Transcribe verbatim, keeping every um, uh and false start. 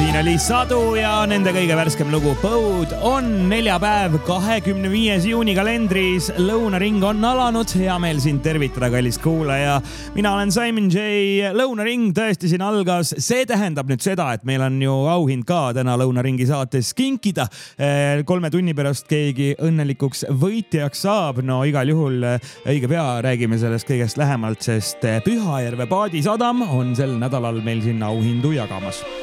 Siin oli Sadu ja nende kõige värskem lugu Põud on neljapäev, kahekümne viies juuni kalendris. Lõunaring on alanud. Hea meel sind tervitada, kallis kuulaja. Mina olen Simon J. Lõunaring tõesti siin algas. See tähendab nüüd seda, et meil on ju auhind ka täna Lõunaringi saates kinkida. Kolme tunni pärast keegi õnnelikuks võitjaks saab. No igal juhul õige pea räägime sellest kõigest lähemalt, sest Pühajärve paadisadam on sel nädalal meil sinna auhindu jagamas.